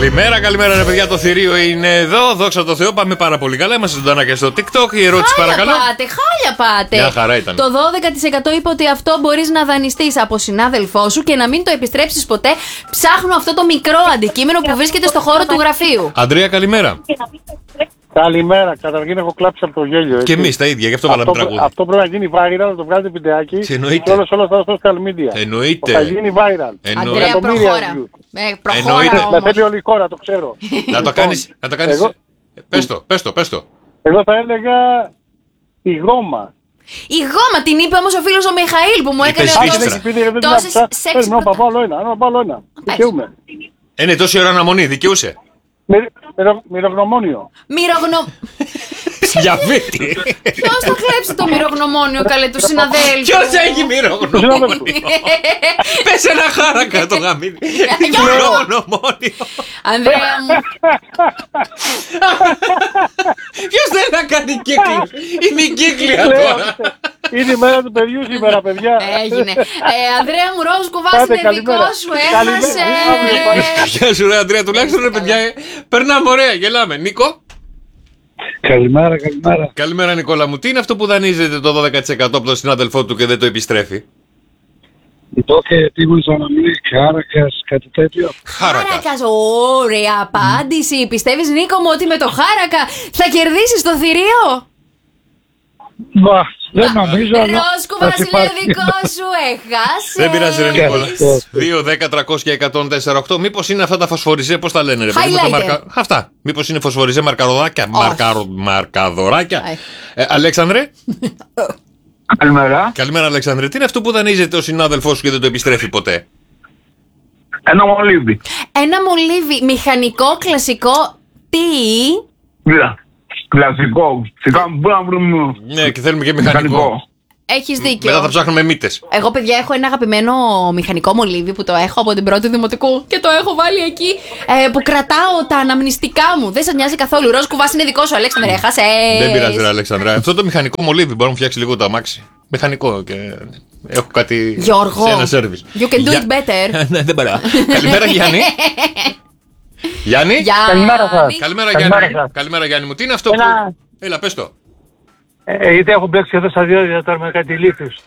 Καλημέρα ρε παιδιά, το θηρίο είναι εδώ. Δόξα τω Θεώ, πάμε πάρα πολύ καλά. Είμαστε ζωντανά και στο TikTok. Η ερώτηση παρακαλώ. Χάλια πάτε. Μια χαρά ήταν. Το 12% είπε ότι αυτό μπορείς να δανειστείς από συνάδελφό σου και να μην το επιστρέψεις ποτέ. Ψάχνω αυτό το μικρό αντικείμενο που βρίσκεται στο χώρο του γραφείου. Αντρέα, καλημέρα. Καλημέρα. Καταρχήν έχω κλάψει από το γέλιο. Και εμείς τα ίδια, γι' αυτό βάλαμε τραγούδι. Αυτό πρέπει να γίνει viral, να το βγάλετε βιντεάκι. Εννοείται. Και όλος θα στο social media. Εννοείται. Θα γίνει viral. Αντρέα, προχώρα. Εννοείται. Να θέλει όλη η χώρα, το ξέρω. Να το κάνεις. Πες το. Εγώ θα έλεγα η γόμα. Η γόμα την είπε όμως ο φίλος ο Μιχαήλ που μου έκανε τόσες σεξ. Να πάω άλλο ένα. Δικαιούμαι. Είναι τόση ώρα αναμονή, δικαιούσε. Μυρογνωμόνιο. Για βίτη. Ποιος θα κλέψει το μυρογνωμόνιο, καλέ, του συναδέλφου? Ποιος έχει μυρογνωμόνιο? Πες ένα χάρακα το γαμίδι. Μυρογνωμόνιο. Ανδρέα μου. Ποιος δεν θα κάνει κύκλους? Είναι η κύκλια τώρα. Είναι η μέρα του παιδιού σήμερα, παιδιά. Έγινε. Ανδρέα μου, Ροζ Κουβάς είναι δικό σου, έχασε. Γεια σου ρε Ανδρέα, τουλάχιστον ρε παιδιά, περνάμε ωραία, γελάμε. Νίκο. Καλημέρα. Καλημέρα Νικόλα μου. Τι είναι αυτό που δανείζεται το 12% από τον συνάδελφό του και δεν το επιστρέφει? Τότε τίμωσα να μην είναι χάρακας, κάτι τέτοιο. Χάρακας, ωραία απάντηση. Πιστεύεις, Νίκο μου, ότι με το χάρακα θα κερδίσεις το θηρίο? Δεν νομίζω. Ροσκου Βασιλεία, δικό σου, έχασε. Δεν πειράζει ρε Νικόλα. 2, 10, 300 και 104,8. Μήπως είναι αυτά τα φωσφοριζέ, πώς τα λένε ρε παιδί? Αυτά. Μήπως είναι φωσφοριζέ μαρκαδωράκια? Μαρκαδωράκια. Αλέξανδρε. Καλημέρα Αλέξανδρε. Τι είναι αυτό που δανείζεται ο συνάδελφός σου και δεν το επιστρέφει ποτέ? Ένα μολύβι. Ένα μολύβι, μηχανικό, κλασικό, τι? Κλασικό. Σιγά μπορεί να βρούμε. Ναι, και θέλουμε και μηχανικό. Έχεις δίκιο. Μετά θα ψάχνουμε μύτες. Εγώ, παιδιά, έχω ένα αγαπημένο μηχανικό μολύβι που το έχω από την πρώτη δημοτικού και το έχω βάλει εκεί που κρατάω τα αναμνηστικά μου. Δεν σας νοιάζει καθόλου. Ροζ Κουβάς είναι δικό σου, Αλέξανδρε, έχασες. Δεν πειράζει, ρε Αλέξανδρα. Αυτό το μηχανικό μολύβι μπορεί να μου φτιάξει λίγο το αμάξι. Μηχανικό και έχω κάτι. Γιώργο, σε ένα σέρβις. you can do it better. Ναι, δεν παρά. Καλημέρα Γιάννη. Γιάννη. Καλημέρα σας. Καλημέρα Γιάννη μου. Τι είναι αυτό που... Έλα, πες το. Γιατί έχω μπλέξει εδώ στα δύο τώρα με κάτι λύθους.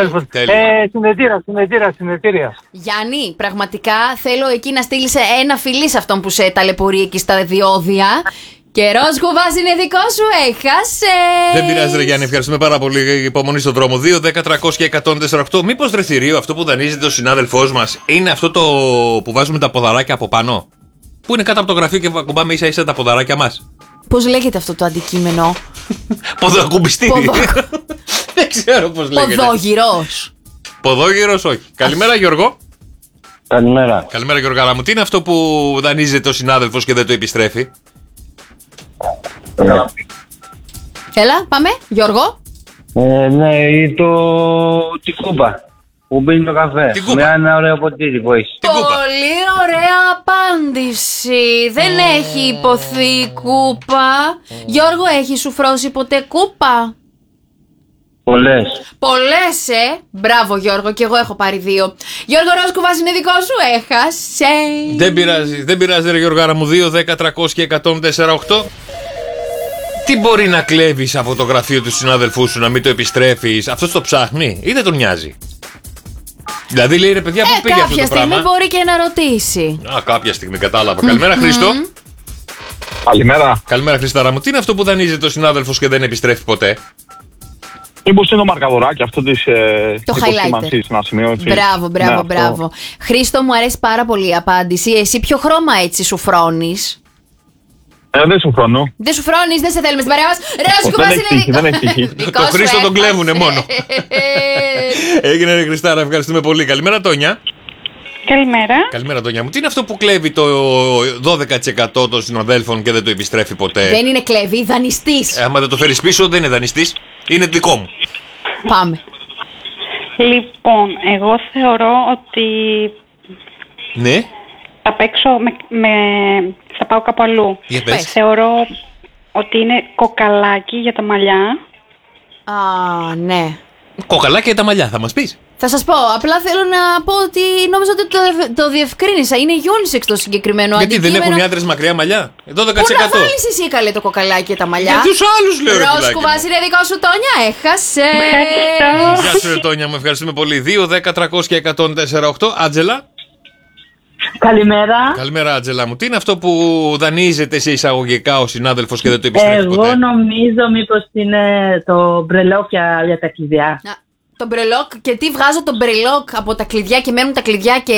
Συνετήρια. Γιάννη, πραγματικά θέλω εκεί να στείλεις ένα φιλί σε αυτόν που σε ταλαιπωρεί εκεί στα διόδια. Και Ροζ Κουβάς είναι δικό σου, έχασε. Δεν πειράζει ρε Γιάννη, ευχαριστούμε πάρα πολύ. Υπομονή στον δρόμο. 2, 10, 300 και 104,8. Μήπως ρε θηρίο, αυτό που δανείζεται ο συνάδελφός μας είναι αυτό το που βάζουμε τα ποδαράκια από πάνω? Που είναι κάτω από το γραφείο και κουμπάμε ίσα ίσα τα ποδαράκια μας. Πώς λέγεται αυτό το αντικείμενο? Ποδοκουμπιστήρι. Δεν ξέρω πώς λέγεται. Ποδόγυρος. Ποδόγυρος, όχι. Καλημέρα Γιώργο. Καλημέρα Γιώργο μου. Τι είναι αυτό που δανείζεται ο συνάδελφος και δεν το επιστρέφει? Έλα, πάμε, Γιώργο. Ναι, την κούπα που μπαίνει το καφέ. Με ένα ωραίο ποτήρι που έχει. Πολύ ωραία απάντηση. Δεν έχει υποθεί κούπα. Γιώργο, έχει σου φρώσει ποτέ κούπα? Πολλές, Μπράβο Γιώργο, και εγώ έχω πάρει 2. Γιώργο, Ροζ Κουβάς είναι δικό σου, έχασε. Δεν πειράζει ρε Γιώργο μου. 2, 10, 300 και 104,8. Τι μπορεί να κλέβεις από το γραφείο του συνάδελφού σου, να μην το επιστρέφεις? Αυτός το ψάχνει ή δεν τον νοιάζει? Δηλαδή λέει ρε παιδιά, πού πήγε αυτό το πράγμα? Κάποια στιγμή μπορεί και να ρωτήσει. Κάποια στιγμή, κατάλαβα. Καλημέρα Χρήστο. Καλημέρα Χριστάρα μου. Τι είναι αυτό που δανείζεται ο συνάδελφος και δεν επιστρέφει ποτέ? Μήπως είναι το μαρκαδωράκι αυτό της το highlighter. Μπράβο. Χρήστο, μου αρέσει πάρα πολύ η απάντηση. Εσύ ποιο χρώμα έτσι σου φρώνεις? Δεν σου φρονώ. Δεν σου φρώνεις, δεν σε θέλουμε στην παρέα μας. Ροζ Κουβάς είναι δικό σου. Το Χρήστο τον κλέβουνε μόνο. Έγινε ρε Χριστάρα, ευχαριστούμε πολύ. Καλημέρα Τόνια. Καλημέρα Τόνια μου. Τι είναι αυτό που κλέβει το 12% των συναδέλφων και δεν το επιστρέφει ποτέ? Δεν είναι κλέβει, δανειστής. Άμα δεν το φέρεις πίσω δεν είναι δανειστής. Είναι δικό μου. Πάμε. Λοιπόν, εγώ θεωρώ ότι ναι. θα παίξω θα πάω κάπου αλλού. Θεωρώ ότι είναι κοκαλάκι για τα μαλλιά. Ναι. Κοκαλάκι για τα μαλλιά θα μας πεις? Θα σας πω, απλά θέλω να πω ότι νόμιζα ότι το διευκρίνησα. Είναι unisex το συγκεκριμένο αντικείμενο. Γιατί δεν έχουν οι άντρες μακριά μαλλιά? 12%. Πού να βάλεις εσύ καλέ το κοκαλάκι και τα μαλλιά? Για τους άλλους λέω. Ρόσκου βάζει, είναι δικό σου, Τόνια. Έχασε. Γεια σου, Τόνια, μου ευχαριστούμε πολύ. 2, 10, 300 και 104,8. Άντζελα. Καλημέρα. Καλημέρα, Άντζελα μου. Τι είναι αυτό που δανείζεται σε εισαγωγικά ο συνάδελφος και δεν το επιστρέφει ποτέ? Εγώ νομίζω μήπως είναι το μπρελόκ για τα κλειδιά. Το μπρελόκ, και τι βγάζω το μπρελόκ από τα κλειδιά και μένουν τα κλειδιά και...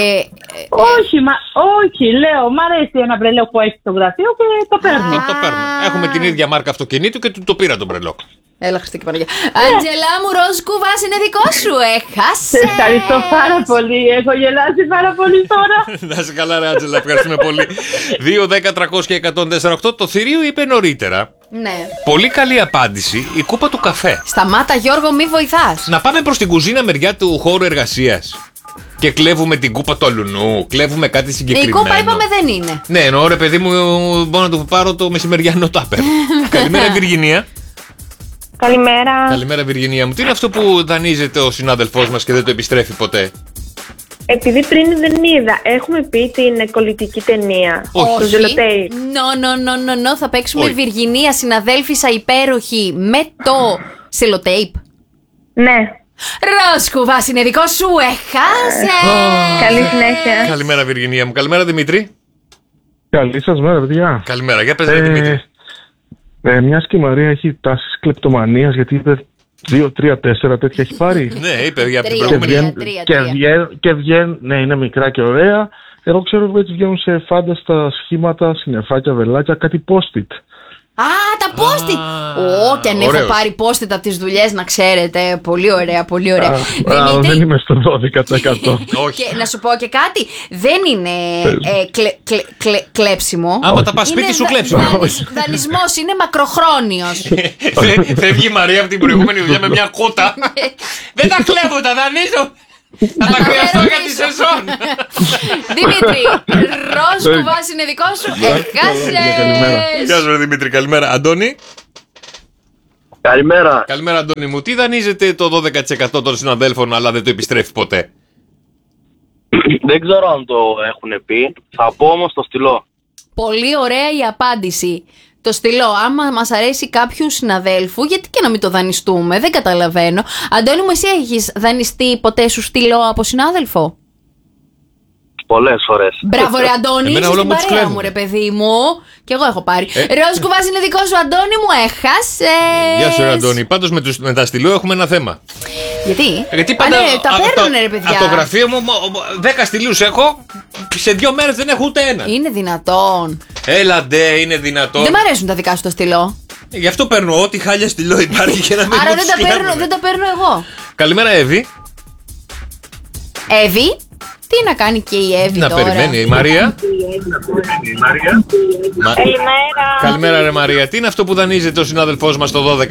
Όχι, λέω, μ' αρέσει ένα μπρελόκ που έχει στο γραφείο και το παίρνω. Το παίρνω. Έχουμε την ίδια μάρκα αυτοκινήτου και του το πήρα το μπρελόκ. Έλα, Χριστέ και Παναγία. Άντζελα μου, ροζ κουβάς είναι δικό σου. Έχασε. Σε ευχαριστώ πάρα πολύ. Έχω γελάσει πάρα πολύ τώρα. Να είσαι καλά, ρε Άντζελα, ευχαριστούμε πολύ. 2, 10, 300 και 104,8. Το θηρίο είπε νωρίτερα. Ναι. Πολύ καλή απάντηση. Η κούπα του καφέ. Σταμάτα, Γιώργο, μη βοηθάς. Να πάμε προς την κουζίνα μεριά του χώρου εργασίας. Και κλέβουμε την κούπα του αλουνού, κλέβουμε κάτι συγκεκριμένο. Η κούπα είπαμε δεν είναι. Ναι, εννοώ ρε παιδί μου, μπορώ να του πάρω το μεσημεριανό τάπερ. Καλημέρα, Βιργινία. Καλημέρα. Καλημέρα, Βιργινία μου. Τι είναι αυτό που δανείζεται ο συνάδελφός μας και δεν το επιστρέφει ποτέ? Επειδή πριν δεν είδα, έχουμε πει την κολλητική ταινία. Όχι. Το ζελοτέιπ. No. Θα παίξουμε Βιργινία, συναδέλφισσα υπέροχη, με το σελοτέιπ. Ναι. Ρόσκουβας είναι δικό σου, έχασε. Καλή συνέχεια. Καλημέρα, Βιργινία μου. Καλημέρα, Δημήτρη. Καλή σας μέρα, παιδιά. Καλημέρα, για πες, Δημήτρη. Μιας και η Μαρία έχει τάσεις κλεπτομανίας, γιατί είπε 2, 3, 4 τέτοια έχει πάρει. Ναι, είπε για την Τρία. προηγούμενη. Και βγαίνουν, ναι, είναι μικρά και ωραία. Εγώ ξέρω ότι έτσι βγαίνουν σε φάνταστα σχήματα, συννεφάκια, βελάκια, κάτι post-it. Α, τα post-it! Και αν έχω πάρει post-it από τις δουλειές, να ξέρετε. Πολύ ωραία, πολύ ωραία. Δεν είμαι στο 12%. Όχι. Και να σου πω και κάτι. Δεν είναι κλέψιμο. Άμα τα πας σπίτι σου κλέψιμο. Δανεισμός, είναι μακροχρόνιος. Φεύγει η Μαρία από την προηγούμενη δουλειά με μια κότα. Δεν τα κλέβω, τα δανείζω. Θα τα χρειαστώ για τη σεζόν. Δημήτρη, ροζ κουβάς είναι δικό σου. Έχασες. Γεια σου, Δημήτρη, καλημέρα. Αντώνη. Καλημέρα. Καλημέρα, Αντώνη μου. Τι δανείζεται το 12% των συναδέλφων αλλά δεν το επιστρέφει ποτέ? Δεν ξέρω αν το έχουν πει. Θα πω όμως το στυλό. Πολύ ωραία η απάντηση. Το στυλό, άμα μας αρέσει κάποιου συναδέλφου, γιατί και να μην το δανειστούμε, δεν καταλαβαίνω. Αντώνη μου, εσύ έχεις δανειστεί ποτέ σου στυλό από συνάδελφο? Πολλές φορές. Μπράβο ρε Αντώνη, είσαι στην παρέα μου ρε παιδί μου. Και εγώ έχω πάρει. Ροζ κουβάς είναι δικό σου, Αντώνη μου, έχασες. Γεια σου ρε Αντώνη. Πάντως με τα στυλό έχουμε ένα θέμα. Γιατί πάντα τα παίρνουνε ρε παιδιά. Από το γραφείο μου 10 στυλούς έχω. Σε 2 μέρες δεν έχω ούτε ένα. Είναι δυνατόν? Έλα ντε, είναι δυνατόν. Δεν μ' αρέσουν τα δικά σου το στυλό. Γι' αυτό παίρνω ό,τι χάλια στυλό υπάρχει και να μην. Άρα δεν τα παίρνω εγώ. Καλημέρα, Εύη. Εύη, τι να κάνει και η Εύη να τώρα? Να περιμένει η Μαρία. Καλημέρα. Καλημέρα ρε Μαρία. Τι είναι αυτό που δανείζεται ο συνάδελφός μας το 12%?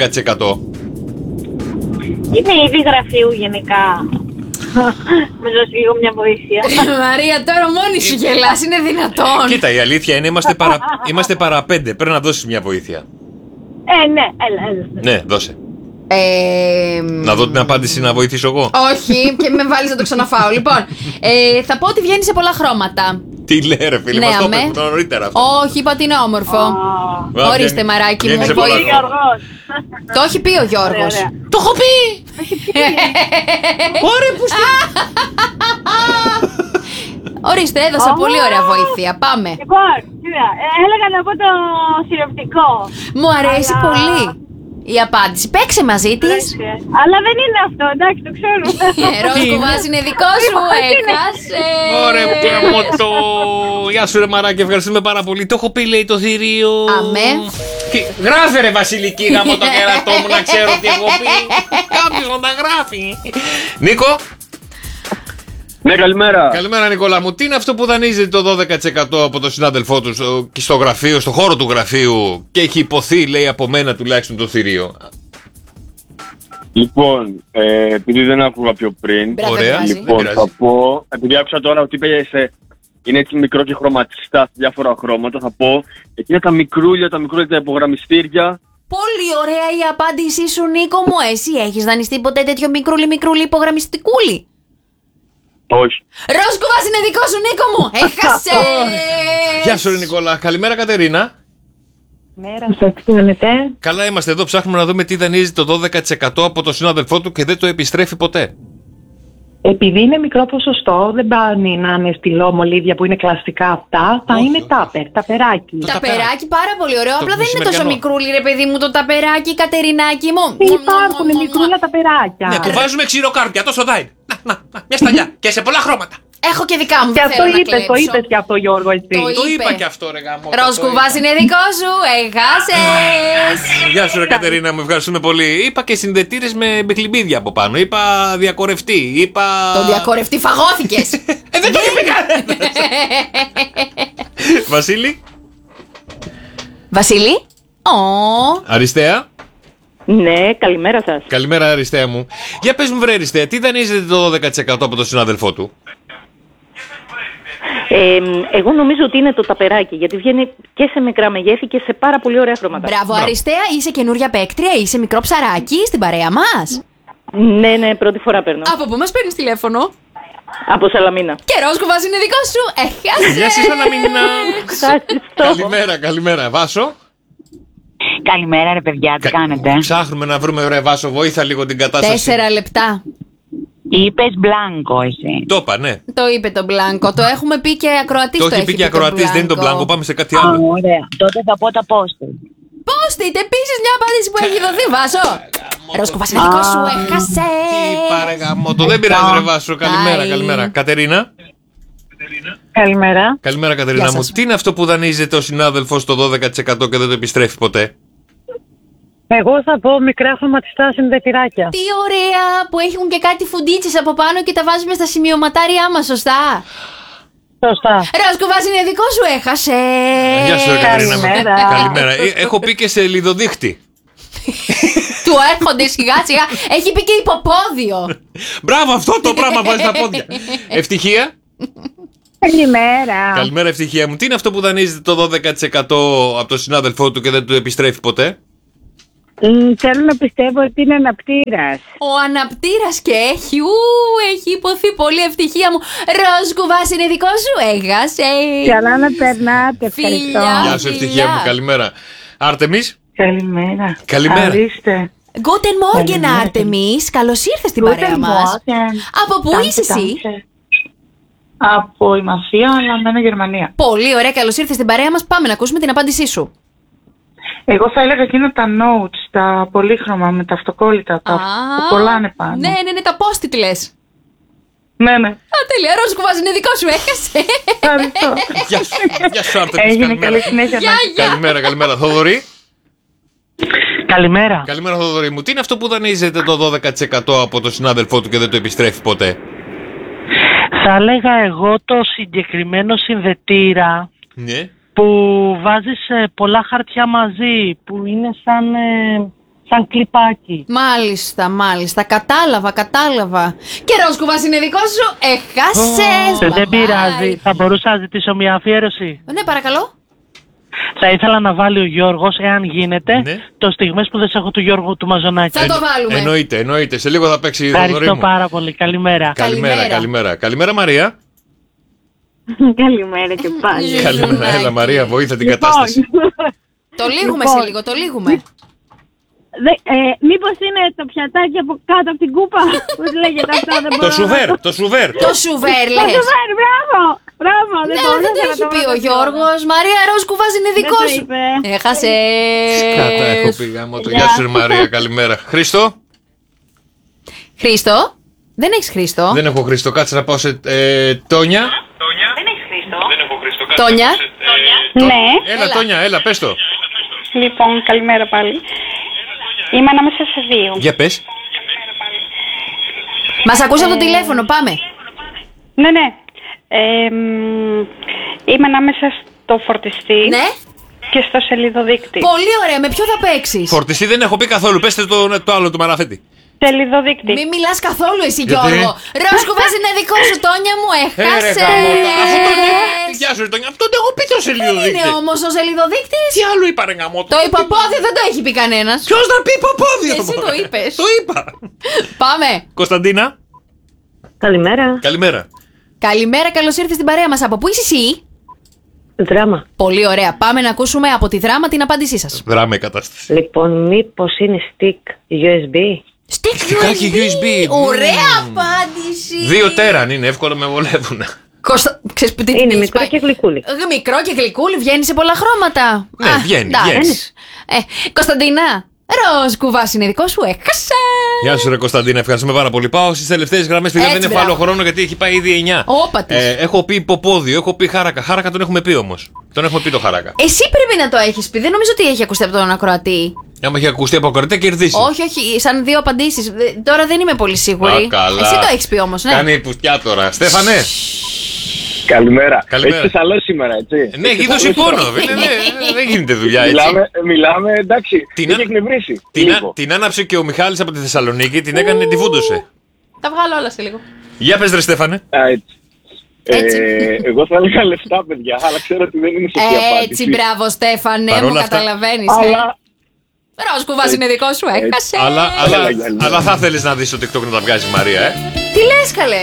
Είναι είδη γραφείου γενικά. Με δώσει λίγο μια βοήθεια. Μαρία, τώρα μόνη σου γελάς, είναι δυνατόν? Κοίτα, η αλήθεια είναι είμαστε παρά 5. Πρέπει να δώσεις μια βοήθεια. Ναι, έλα. Ναι, δώσε. Να δω την απάντηση να βοηθήσω εγώ. Όχι, και με βάλεις να το ξαναφάω. Λοιπόν, θα πω ότι βγαίνει σε πολλά χρώματα. Τι λέει ρε φίλε, μας το είπες νωρίτερα αυτό. Όχι, είπα ότι είναι όμορφο. Ορίστε μαράκι μου. Το έχει πει ο Γιώργος. Το έχω πει. Ωραία που Ορίστε, έδωσα πολύ ωραία βοήθεια. Πάμε. Λοιπόν, έλεγα να πω το συλλογικό. Μου αρέσει πολύ η απάντηση. Παίξε μαζί της. Αλλά δεν είναι αυτό, εντάξει, το ξέρουμε. Ροζ κουβάς είναι δικό σου, έχασε. Ωραία πραμότο. Γεια σου ρε μαράκι, ευχαριστούμε πάρα πολύ. Το έχω πει, λέει, το θηρίο. Αμέ. Γράφε ρε Βασιλική γάμο το κερατό μου, να ξέρω τι έχω πει. Κάποιος να τα γράφει. Νίκο. Ναι, καλημέρα. Καλημέρα Νικόλα μου. Τι είναι αυτό που δανείζεται το 12% από τον συνάδελφό του και στο γραφείο, στο χώρο του γραφείου και έχει υποθεί, λέει, από μένα τουλάχιστον το θηρίο? Λοιπόν, επειδή δεν άκουγα πιο πριν, λοιπόν, θα πω, επειδή άκουσα τώρα ότι είπε είναι έτσι μικρό και χρωματιστά σε διάφορα χρώματα, θα πω εκείνα τα μικρούλια, τα υπογραμμιστήρια. Πολύ ωραία η απάντησή σου, Νίκο μου. Εσύ έχεις δανειστεί ποτέ τέτοιο μικρούλι υπογραμμιστικούλι? Όχι. Ρόσκουβας είναι δικό σου, Νίκο μου. Έχασε. Γεια σου, Νικόλα. Καλημέρα, Κατερίνα. Μέρα σας, τι κάνετε? Καλά είμαστε εδώ, ψάχνουμε να δούμε τι δανείζει το 12% από το συνάδελφό του και δεν το επιστρέφει ποτέ. Επειδή είναι μικρό ποσοστό, δεν πάνε να είναι στυλό μολύβια που είναι κλασικά αυτά. Θα είναι τάπερ, ταπεράκι. Ταπεράκι, πάρα πολύ ωραίο. Απλά δεν είναι τόσο μεσημεριανό. μικρούλι, ρε παιδί μου, το ταπεράκι, Κατερινάκι μου. Υπάρχουν μικρούλα ταπεράκια. Ναι, που βάζουμε ξηροκάρπια, τόσο δάει. Να, μια σταλιά. Και σε πολλά χρώματα. Έχω και δικά μου. Και αυτό θέλω να είπες, το κλέψω. είπες και αυτό, Γιώργο, εσύ. Το είπα και αυτό, ρε γάμο. Ρόσκουβας είναι δικό σου. Έχασες. Γεια σου, ρε Κατερίνα, μου ευχαριστούμε πολύ. Είπα και συνδετήρες με μπιχλιμπίδια από πάνω. Είπα διακορευτή. Είπα. Το διακορευτή φαγώθηκες. Δεν το είπε κανένας. Βασίλη. Βασίλη. Αριστεία. Ναι, καλημέρα σας. Καλημέρα, Αριστεία μου. Για πες μου, βρε Αριστεία, τι δανείζεται το 12% από τον συνάδελφό του? Εγώ νομίζω ότι είναι το ταπεράκι, γιατί βγαίνει και σε μικρά μεγέθη και σε πάρα πολύ ωραία χρώματα. Μπράβο, Αριστεία, είσαι καινούρια παίκτρια, είσαι μικρό ψαράκι στην παρέα μας. Ναι, πρώτη φορά παίρνω. Από πού μας παίρνεις τηλέφωνο? Από Σαλαμίνα. Και Ρόσκουβας είναι δικό σου. Έχασες. Γεια σας, Σαλαμίνα. Καλημέρα. Βάσο. Καλημέρα, ρε παιδιά, τι κάνετε? Ψάχνουμε να βρούμε, ρε Βάσο, βοήθα λίγο την κατάσταση. 4 λεπτά. Είπες μπλάνκο, εσύ. Το είπα, ναι. Το είπε το μπλάνκο. Το έχουμε πει και ακροατής. Το έχει πει και ακροατής, δεν είναι το μπλάνκο. Πάμε σε κάτι άλλο. Ωραία. Τότε θα πω τα post-it. Post-it, επίσης μια απάντηση που έχει δοθεί, Βάσο. Ρόσκουβας είναι δικό σου, έχασε. Τι πάρε γαμώ, το δεν πειράζει, ρε Βάσο. Καλημέρα. Κατερίνα. Καλημέρα. Καλημέρα, Κατερίνα μου. Τι είναι αυτό που δανείζεται ο συνάδελφος το 12% και δεν το επιστρέφει ποτέ? Εγώ θα πω μικρά χρωματιστά συνδετηράκια. Τι ωραία που έχουν και κάτι φουντίτσες από πάνω και τα βάζουμε στα σημειωματάριά μας, σωστά. Σωστά. Ρόσκουβας είναι δικό σου, έχασε. Γεια σου, Κατερίνα. Καλημέρα. Καλημέρα. Έχω πει και σε λιδοδείχτη. Του έρχονται σιγά σιγά. Έχει πει και υποπόδιο. Μπράβο, αυτό το πράγμα βάζει στα πόδια. Ευτυχία. Καλημέρα. Καλημέρα, Ευτυχία μου. Τι είναι αυτό που δανείζεται το 12% από τον συνάδελφό του και δεν του επιστρέφει ποτέ? Θέλω να πιστεύω ότι είναι αναπτήρας. Ο αναπτήρας και έχει. Έχει υποθεί πολύ, Ευτυχία μου. Ρόσκουβας είναι δικό σου, έχασε. Καλά να περνάτε, ευχαριστώ. Γεια σου, Ευτυχία μου, καλημέρα. Άρτεμις. Καλημέρα. Καλημέρα. Ορίστε. Guten Morgen, Άρτεμις. Καλώς ήρθες στην παρέα μας. Από πού είσαι εσύ? Από η Μαφία, αλλά μένω Γερμανία. Πολύ ωραία, καλώς ήρθες στην παρέα μας. Πάμε να ακούσουμε την απάντησή σου. Εγώ θα έλεγα εκείνο τα notes, τα πολύχρωμα με τα αυτοκόλλητα, τα που κολλάνε πάνω. Ναι, τα post-it λες. Ναι. Τέλεια, Ρόσκουβας είναι δικό σου, έχασε. Ευχαριστώ. Γεια σου, Άρτεμις. Έγινε, καλή συνέχεια. Καλημέρα, Θοδωρή. Καλημέρα. Καλημέρα, Θοδωρή μου. Τι είναι αυτό που δανείζεται το 12% από τον συνάδελφό του και δεν το επιστρέφει ποτέ? Θα έλεγα εγώ το συγκεκριμένο συνδετήρα. Ναι. Που βάζεις πολλά χαρτιά μαζί, που είναι σαν κλιπάκι. Μάλιστα. Κατάλαβα. Και Ρόσκουβας είναι δικό σου, έχασες. Δεν πειράζει. Θα μπορούσα να ζητήσω μια αφιέρωση? Ναι, παρακαλώ. Θα ήθελα να βάλει ο Γιώργος, εάν γίνεται, το στιγμές που δεν σε έχω του Γιώργου του Μαζονάκη. Θα το βάλουμε. Εννοείται. Σε λίγο θα παίξει η Θοδωρή μου. Ευχαριστώ πάρα πολύ. Καλημέρα. Καλημέρα, Μαρία. Καλημέρα και πάλι. Καλημέρα, έλα Μαρία, βοήθα την κατάσταση. Το λύγουμε σε λίγο, το λύγουμε. Μήπως είναι το πιατάκι από κάτω από την κούπα? Πώς λέγεται αυτό? Το σουβέρ. Το σουβέρ λες. Το σουβέρ, μπράβο. Δεν το έχει πει ο Γιώργος. Μαρία, Ρόσκουβας είναι δικό σου. Έχασες. Κατά έχω πει γάμο το. Γεια σου, Μαρία, καλημέρα. Χρήστο. Δεν έχεις Χρήστο. Δεν έχω Χρήστο, κάτσε να πάω σε Τόνια. Δεν έχεις Χρήστο. Τόνια. Ναι. Έλα, Τόνια, έλα, πες το. Λοιπόν, καλημέρα πάλι. Είμαι ανάμεσα σε δύο. Για πες. Μας ακούς από το τηλέφωνο, πάμε. Ναι. Είμαι ανάμεσα στο φορτιστή και στο σελιδοδείκτη. Πολύ ωραία, με ποιο θα παίξεις? Φορτιστή δεν έχω πει καθόλου, πες το άλλο του μαραφέτη. Σελιδοδείκτη. Μην μιλάς καθόλου εσύ, Γιώργο. Ρόσκουβας είναι δικό σου, Τόνια μου, έχασες. Γεια σου, Τόνια, αυτό δεν έχω πει το σελιδοδείκτη. Είναι όμως ο σελιδοδείκτης. Τι άλλο είπα, ρε γαμότο? Το υποπόδι δεν το έχει πει κανένας. Ποιος να πει υποπόδι? Εσύ το είπες. Το είπα. Πάμε. Κωνσταντίνα. Καλημέρα. Καλημέρα. Καλημέρα, καλώς ήρθες στην παρέα μας. Από πού είσαι εσύ? Δράμα. Πολύ ωραία. Πάμε να ακούσουμε από τη Δράμα την απάντησή σας. Δράμα η κατάσταση. Λοιπόν, μήπως είναι stick USB? Stick USB. Ωραία απάντηση. 2 τέραν είναι, εύκολο με βολεύουν. Ξέρεις που τι είναι μικρό και γλυκούλι. Μικρό και γλυκούλι, βγαίνει σε πολλά χρώματα. Ναι, βγαίνει. Κωνσταντίνα, ροζ κουβάς είναι δικό σου, έχασα. Γεια σου, ρε Κωνσταντίνα, ευχαριστούμε πάρα πολύ. Πάω στις τελευταίες γραμμές, παιδιά, δεν έχω άλλο χρόνο γιατί έχει πάει ήδη 9. Έχω πει ποπόδιο, έχω πει χάρακα. Χάρακα τον έχουμε πει όμως. Τον έχουμε πει το χάρακα. Εσύ πρέπει να το έχεις πει, δεν νομίζω ότι έχει ακουστεί από τον ακροατή. Άμα έχει ακουστεί από ακροατή, κερδίσει. Όχι, σαν 2 απαντήσεις. Τώρα δεν είμαι πολύ σίγουρη. Εσύ το έχεις πει όμως, ναι. Κάνει πουστιά τώρα. Στέφανε. Καλημέρα. Έχεις θεσσαλώσει σήμερα, έτσι. Ναι, έχει δώσει πόνο. Δεν γίνεται δουλειά έτσι. Μιλάμε, εντάξει. Έχει εκνευρίσει. Την άναψε και ο Μιχάλης από τη Θεσσαλονίκη, την έκανε, τη βούντωσε. Τα βγάλω όλα σε λίγο. Για πες, ρε Στέφανε. Έτσι. Εγώ θα έλεγα λεφτά, παιδιά, αλλά ξέρω ότι δεν είναι σωστή απάντηση. Έτσι, μπράβο, Στέφανε, μου καταλαβαίνεις. Ροζ κουβάς είναι δικό σου, έχασε. Αλλά θα θέλεις να δεις το TikTok να τα βγάζει η Μαρία, Τι λες, καλέ?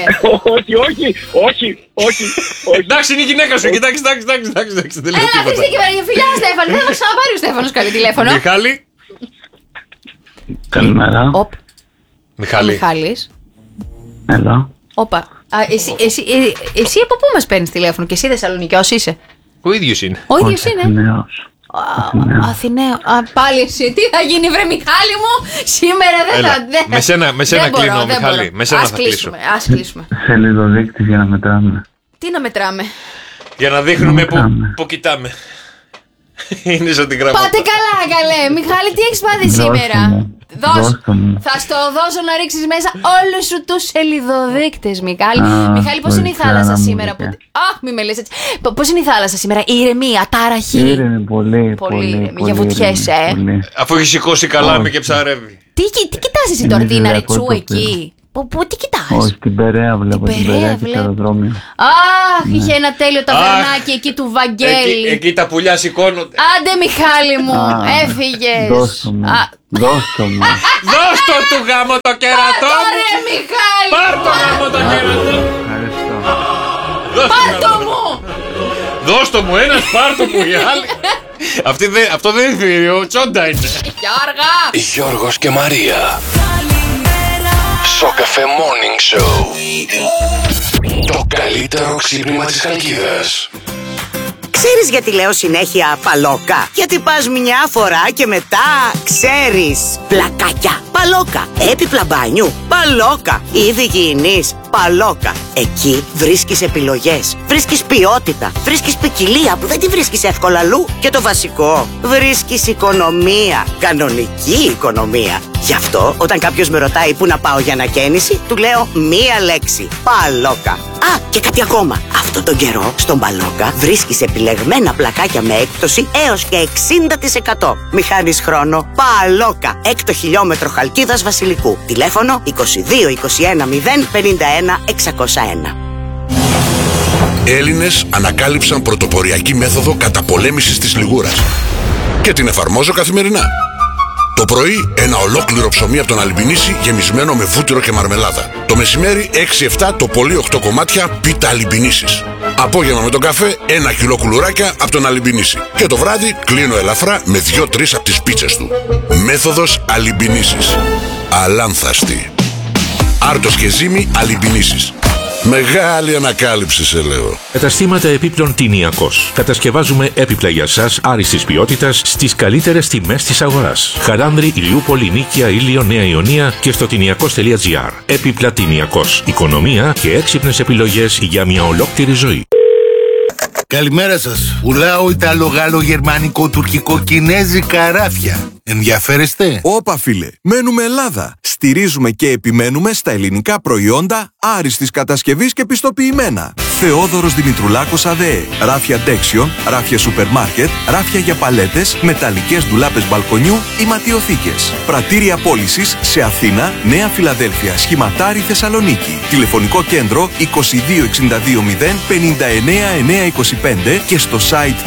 Όχι. Εντάξει, είναι η γυναίκα σου. Εντάξει, δεν λέω τίποτα. Έλα, φιλιά, Στέφανε. Δεν θα ξαναπάρει ο Στέφανος καλή τηλέφωνο. Μιχάλη. Καλημέρα. Μιχάλης. Έλα. Όπα. Εσύ από πού μας παίρνεις τηλέφωνο? Και εσύ Θεσσαλονικιός είσαι? Ο ίδιος είναι. Ο ίδιος είναι. Αθηναίο. Πάλι εσύ. Τι θα γίνει, βρε Μιχάλη μου? Σήμερα δεν θα. Με σένα κλείνω, Μιχάλη. Με σένα θα κλείσω. Ας κλείσουμε. Σελίδο-δείκτης για να μετράμε. Τι να μετράμε? Για να δείχνουμε που κοιτάμε. Είναι σαν την γραμμή. Πάτε καλά, καλέ. Μιχάλη, τι έχεις πάθει σήμερα? Θα στο δώσω να ρίξεις μέσα όλους σου τους σελιδοδείκτες, Μιχάλη. Μιχάλη, πώς είναι η θάλασσα σήμερα? Μη με λες έτσι. Πώς είναι η θάλασσα σήμερα? Ηρεμή, ατάραχη? Ήρεμη, πολύ. Για βουτιές, Αφού έχει σηκώσει καλάμι και ψαρεύει. Τι κοιτάς εσύ τώρα, την αρετσού εκεί? Τι κοιτάς? Όχι, την Περαία βλέπω, την Περαία και το αεροδρόμιο. Αχ, είχε ένα τέλειο ταβερνάκι εκεί του Βαγγέλη. Εκεί τα πουλιά σηκώνονται. Άντε, Μιχάλη μου, έφυγες. Δώσ' το μου. Δώσ' το του γάμο το κερατό μου. Ρε Μιχάλη. Πάρ' το γάμο το κερατό. Πάρ' το μου. Δώσ' το μου ένας, πάρ' το μου οι άλλοι. Αυτό δεν είναι θηρίο, τσόντα είναι. Γιώργος και Μαρία. Σοκαφέ Morning Show. Το καλύτερο ξύπνημα της Χαλκίδας. Ξέρεις γιατί λέω συνέχεια παλόκα? Γιατί πας μια φορά και μετά ξέρεις. Πλακάκια, παλόκα. Έπιπλα μπάνιου, παλόκα. Είδη υγιεινής, παλόκα. Εκεί βρίσκεις επιλογές, βρίσκεις ποιότητα, βρίσκεις ποικιλία που δεν τη βρίσκεις εύκολα αλλού. Και το βασικό, βρίσκεις οικονομία, κανονική οικονομία. Γι' αυτό όταν κάποιος με ρωτάει πού να πάω για ανακαίνιση, του λέω μία λέξη, παλόκα. Και κάτι ακόμα. Αυτόν τον καιρό στον Παλόκα βρίσκεις επιλεγμένα πλακάκια με έκπτωση έως και 60%. Μη χάνεις χρόνο. Παλόκα. 6 χιλιόμετρο Χαλκίδας Βασιλικού. Τηλέφωνο 22 21 0 51 601. Έλληνες ανακάλυψαν πρωτοποριακή μέθοδο καταπολέμησης της λιγούρας και την εφαρμόζω καθημερινά. Το πρωί ένα ολόκληρο ψωμί από τον Αλιμπινίση γεμισμένο με βούτυρο και μαρμελάδα. Το μεσημέρι 6-7 το πολύ 8 κομμάτια πίτα Αλιμπινίσης. Απόγευμα με τον καφέ 1 κιλό κουλουράκια από τον Αλιμπινίση. Και το βράδυ κλείνω ελαφρά με 2-3 από τις πίτσες του. Μέθοδος Αλιμπινίσης. Αλάνθαστη. Άρτος και ζύμη Αλιμπινίσης. Μεγάλη ανακάλυψη, σε λέω. Καταστήματα επίπλων Τινιακός. Κατασκευάζουμε έπιπλα για σας άριστης ποιότητας στις καλύτερες τιμές της αγοράς. Χαράνδρη, Ηλιούπολη, Νίκαια, Ήλιο, Νέα Ιωνία και στο τινιακός.gr. Έπιπλα Τινιακός. Οικονομία και έξυπνες επιλογές για μια ολόκληρη ζωή. Καλημέρα σας. Πουλάω Ιταλο, Γάλλο, Γερμανικό, Τουρκικό, Κινέζικα ράφια. Ενδιαφέρεστε? Όπα φίλε, μένουμε Ελλάδα. Στηρίζουμε και επιμένουμε στα ελληνικά προϊόντα άριστης κατασκευής και πιστοποιημένα. Θεόδωρος Δημητρουλάκος ΑΔΕ. Ράφια ντέξιον, ράφια σούπερ μάρκετ, ράφια για παλέτες, μεταλλικές ντουλάπες μπαλκονιού ή ματιοθήκες. Πρατήρια πώλησης σε Αθήνα, Νέα Φιλαδέλφια, Σχηματάρι, Θεσσαλονίκη. Τηλεφωνικό κέντρο 2262 0 59 925 και στο site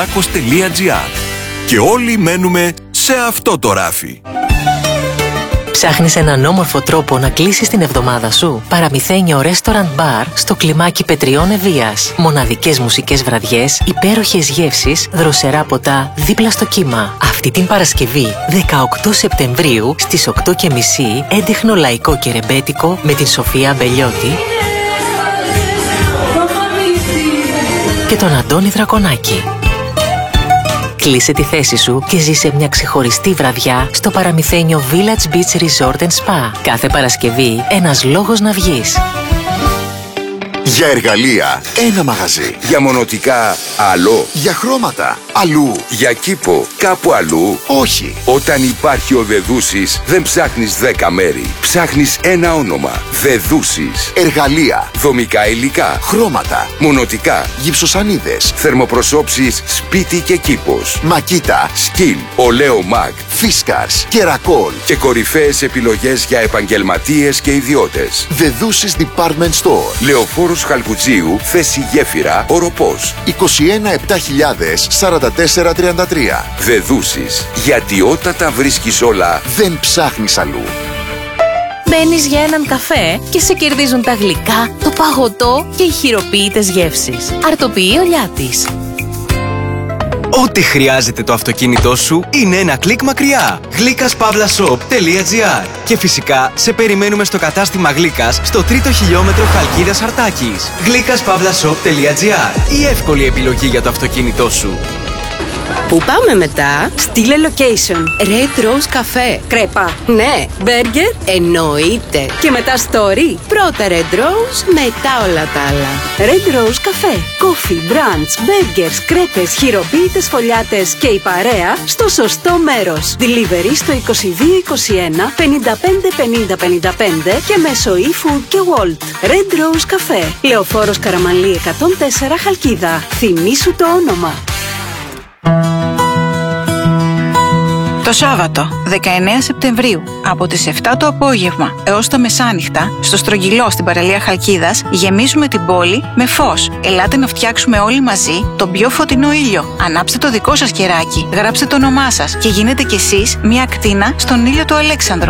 www.dimitroulakos.gr. Και όλοι μένουμε σε αυτό το ράφι. Ψάχνεις έναν όμορφο τρόπο να κλείσεις την εβδομάδα σου? Παραμυθένιο Restaurant Bar στο κλιμάκι Πετριών Ευβοίας. Μοναδικές μουσικές βραδιές, υπέροχες γεύσεις, δροσερά ποτά δίπλα στο κύμα. Αυτή την Παρασκευή, 18 Σεπτεμβρίου, στις 8:30, έντεχνο λαϊκό και ρεμπέτικο με την Σοφία Μπελιώτη και τον Αντώνη Δρακονάκη. Κλείσε τη θέση σου και ζήσε μια ξεχωριστή βραδιά στο παραμυθένιο Village Beach Resort Spa. Κάθε Παρασκευή, ένας λόγος να βγεις. Για εργαλεία, ένα μαγαζί. Για μονοτικά, άλλο. Για χρώματα, αλλού. Για κήπο, κάπου αλλού. Όχι. Όταν υπάρχει ο Δεδούσης, δεν ψάχνεις 10 μέρη. Ψάχνεις ένα όνομα. Δεδούσης. Εργαλεία, δομικά υλικά, χρώματα, μονοτικά, γυψοσανίδες, θερμοπροσώψεις, σπίτι και κήπος. Μακίτα, σκυλ, ολέο μαγ, φίσκαρς, κερακόλ και κορυφαίες επιλογές για επαγγελματίες και ιδιώτες. Δεδούσης Department Store. Λεωφόρος Χαλκουτσίου, θέση Γέφυρα, Οροπός. 21-7000-4433. Δεδούσης. Γιατί όταν τα βρίσκεις όλα, δεν ψάχνεις αλλού. Μπαίνεις για έναν καφέ και σε κερδίζουν τα γλυκά, το παγωτό και οι χειροποίητες γεύσεις. Αρτοποιεί ο Λιάτης. Ό,τι χρειάζεται το αυτοκίνητό σου είναι ένα κλικ μακριά. glykaspavlaShop.gr. Και φυσικά σε περιμένουμε στο κατάστημα Γλύκας στο 3ο χιλιόμετρο Χαλκίδας Αρτάκης. glykaspavlaShop.gr. Η εύκολη επιλογή για το αυτοκίνητό σου. Πού πάμε μετά? Στείλε location. Red Rose Cafe. Κρέπα. Ναι. Burger. Εννοείται. Και μετά story. Πρώτα Red Rose, μετά όλα τα άλλα. Red Rose Cafe. Coffee, brunch, burgers, κρέπες, χειροποίητες φωλιάτες και η παρέα στο σωστό μέρος. Delivery στο 2221 55 50 55 και μέσω eFood και Wolt. Red Rose Cafe. Λεωφόρος Καραμανλή 104 Χαλκίδα. Θυμήσου το όνομα. Το Σάββατο, 19 Σεπτεμβρίου, από τις 7 το απόγευμα έως τα μεσάνυχτα, στο Στρογγυλό στην παραλία Χαλκίδας, γεμίζουμε την πόλη με φως. Ελάτε να φτιάξουμε όλοι μαζί τον πιο φωτεινό ήλιο. Ανάψτε το δικό σας κεράκι, γράψτε το όνομά σας και γίνετε κι εσείς μια ακτίνα στον ήλιο του Αλέξανδρου.